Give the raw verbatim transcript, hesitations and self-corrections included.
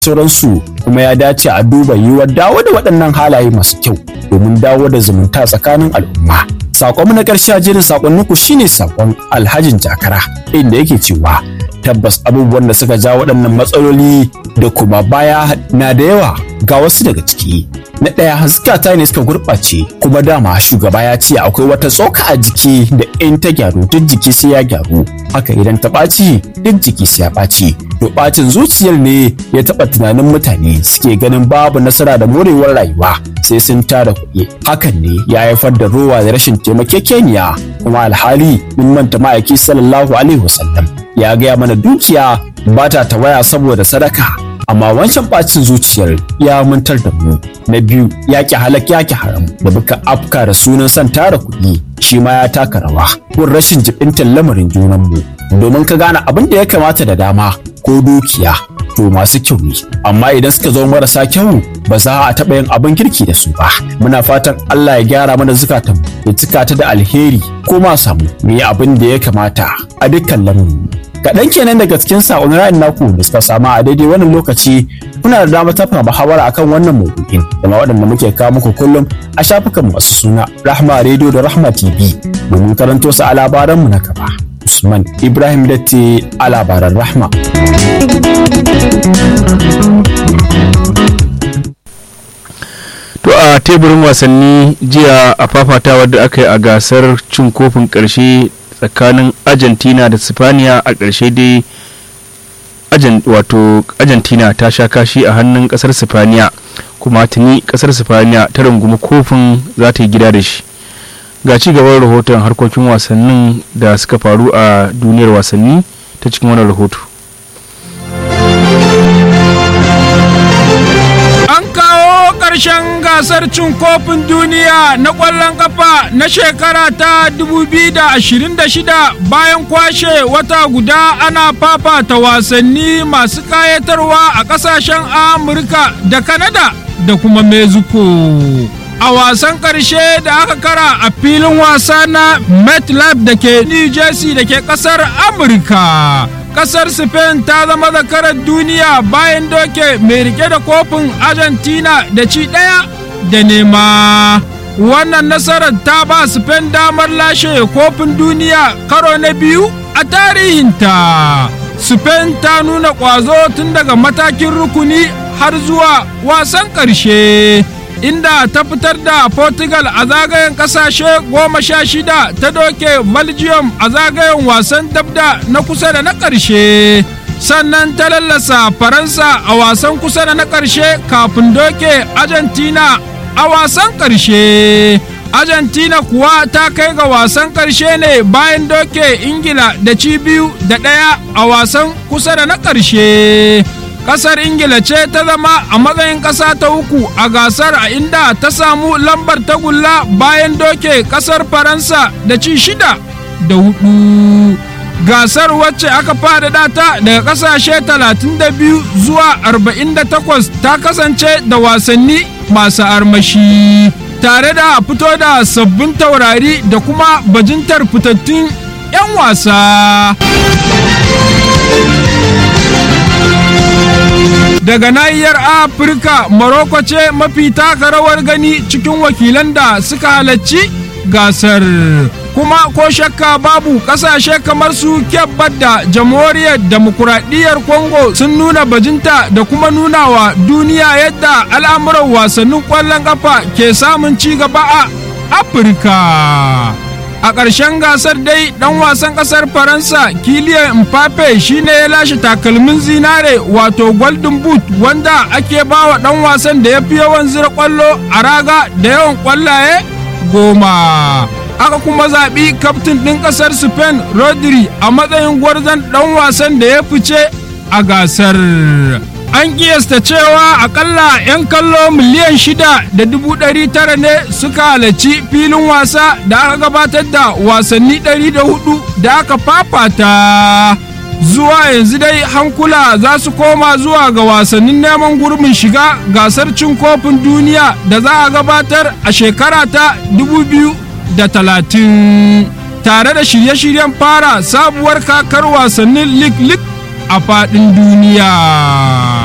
sauransu, kuma ya dace a duba yiwuwar dawo da waɗannan halaye masu kyau domin dawo da zumunta tsakanin al'umma. Sakon na ƙarshe a jerin sakonninku shine sakon Alhajin Jakara, inda yake cewa tabbas abubuwan da suka ja waɗannan matsaloli da kuma baya na da yawa, ga wasu daga ciki. Na ɗaya, zukata ne suka gurɓace, kuma dama shugaba ya ce akwai wata tsoka a jiki da in ta gyaru duk jiki sai ya gyaru, haka idan ta ɓaci duk jiki sai ya ɓaci. To ɓacin zuciyar ne ya taɓa tunanin mutane suke ganin babu nasara da morewar rayuwa sai sun tara kuɗi. Hakan ne ya haifar da rowa da rashin taimakekeniya, kuma alhali mun manta ma'aiki sallallahu alaihi wasallam ya gaya mana dukiya ba ta tawaya saboda sadaka, amma wancan ɓacin zuciyar ya mantar da mu. Na biyu, yaƙi halak yaƙi haram da muka afka da sunan son tara kuɗi, shi ma ya taka rawa kun rashin jibintar lamarin junanmu, domin ka gane abin da ya kamata da dama ko dukiya to masu kyau ne, amma idan suka zo marasa kyau ba za a taɓa yin abin kirki da su ba. Muna fatan Allah ya gyara mana zukatan ya cika ta da alheri, ko ma samu mu yi abin da ya kamata a dukkan lamarin. Kaɗan kenan daga cikin saƙon ra'ayin naku da suka samu a daidai wannan lokaci. Kuna da damar tafa muhawara akan wannan maudu'in da ma waɗanda muke kawo muku kullum a shafukan masu suna Rahma Radio da Rahma T V domin karanto su a labaranmu na gaba. Usman Ibrahim Datti a labaran Rahma. To a teburin wasanni jiya a fafatawar da aka yi a gasar cin kofin ƙarshe tsakanin Argentina da Spaniya, a ƙarshe dai wato Argentina ta sha kashi a hannun ƙasar Spaniya, kuma tuni ƙasar Spaniya ta rungumi kofin za ta yi gida da shi. Ga ci gaban rahoton harkokin wasannin da suka faru a duniyar wasanni ta cikin wannan rahoto. Ƙarshen gasar cin kofin duniya na ƙwallon ƙafa na shekara ta dubu biyu da ashirin da shida bayan kwashe wata guda ana fafata wasanni masu ƙayatarwa a ƙasashen Amurka da Kanada da kuma Mexico. A wasan ƙarshe da aka kara a filin wasa na MetLife da ke New Jersey da ke ƙasar Amurka. Kasar Spain ta zama zakarar duniya bayan doke mai rike da kofin Argentina da ci ɗaya da nema. Wannan nasarar ta ba Spain damar lashe kofin duniya karo na biyu a tarihinta. Spain ta nuna ƙwazo tun daga matakin rukuni har zuwa wasan ƙarshe, inda ta fitar da Portugal a zagayen kasashe goma sha shida, ta doke Belgium a zagayen wasan dabda na kusa da na ƙarshe, sannan ta lallasa Faransa a wasan kusa da na ƙarshe kafin doke Argentina a wasan ƙarshe. Argentina kuwa ta kai ga wasan ƙarshe ne bayan doke Ingila da ci biyu da ɗaya a wasan kusa da na ƙarshe. Kasar Ingila ce ta zama a matsayin ƙasa ta uku a gasar, a inda ta samu lambar tagulla bayan doke ƙasar Faransa da ci shida da hudu. Gasar wacce aka faɗaɗa ta daga ƙasashe talatin da biyu zuwa arba'in da takwas ta kasance da wasanni masu armashi, tare da fito da sabbin taurari da kuma bajintar fitattun 'yan wasa. Daga nahiyar Afirka, Morocco ce mafi taka rawar gani cikin wakilan da suka halarci gasar, kuma ko shakka babu kasashe kamar su Cape Verde da Jamhuriyar Demokuraɗiyyar Congo sun nuna bajinta da kuma nuna wa duniya yadda al'amuran wasannin ƙwallon ƙafa ke samun ci gaba a Afirka. A ƙarshen gasar dai ɗan wasan ƙasar Faransa Kylian Mbappe shine ya lashe takalmin zinare wato Golden Boot, wanda ake bawa ɗan wasan da ya fi yawan zira ƙwallo a raga da yawan ƙwallaye goma. Aka kuma zaɓi kaftin ɗin ƙasar Spain Rodri a matsayin gwarzon ɗan wasan da ya fice a gasar. An kiyasta cewa akalla 'yan kallo miliyan shida da dubu ɗari tara ne suka halarci filin wasa da aka gabatar da wasanni ɗari da hudu da aka fafata. Zuwa yanzu dai hankula za su koma zuwa ga wasannin neman gurbin shiga gasar cin kofin duniya da za a gabatar a shekara ta dubu biyu da talatin, tare da shirye-shiryen fara sabuwar kakar wasannin lig-lig a faɗin duniya.